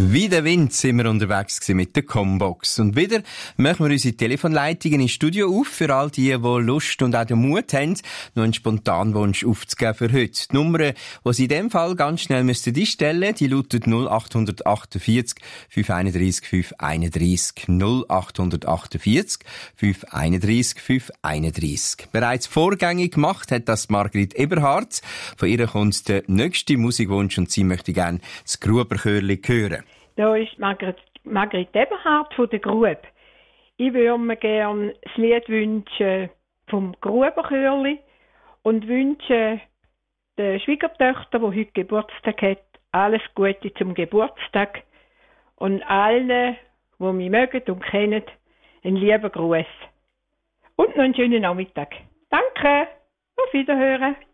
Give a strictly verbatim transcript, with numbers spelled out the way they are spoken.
Wie der Wind sind wir unterwegs mit der Combox. Und wieder machen wir unsere Telefonleitungen ins Studio auf für all die, die Lust und auch den Mut haben, noch einen Spontanwunsch aufzugeben für heute. Die Nummer, die Sie in dem Fall ganz schnell müssten einstellen, die lautet null acht achtundvierzig, fünf einunddreissig, fünf einunddreissig. null acht achtundvierzig, fünf einunddreissig, fünf einunddreissig. Bereits vorgängig gemacht hat das Margrit Eberhardt. Von ihr kommt der nächste Musikwunsch und sie möchte gerne das Gruberchörli hören. Da ist Margrit, Margrit Eberhardt von der Grube. Ich würde mir gerne das Lied wünschen vom Gruberchörli und wünsche der Schwiegertochter, die heute Geburtstag hat, alles Gute zum Geburtstag und allen, die mich mögen und kennen, einen lieben Gruß. Und noch einen schönen Nachmittag. Danke, auf Wiederhören.